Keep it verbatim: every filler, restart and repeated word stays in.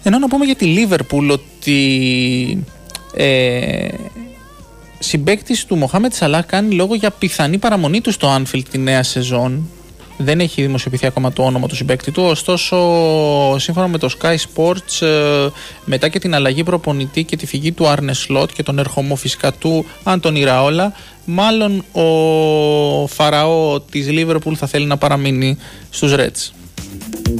Ενώ να πούμε για τη Λίβερπουλ ότι ε, συμπαίκτης του Μοχάμετ Σαλάχ κάνει λόγο για πιθανή παραμονή του στο Anfield τη νέα σεζόν. Δεν έχει δημοσιοποιηθεί ακόμα το όνομα του συμπαίκτη του, ωστόσο σύμφωνα με το Sky Sports, μετά και την αλλαγή προπονητή και τη φυγή του Άρνε Σλότ και τον ερχομό φυσικά του Άντονι Ραόλα, μάλλον ο Φαραώ της Λίβερπουλ θα θέλει να παραμείνει στους Reds.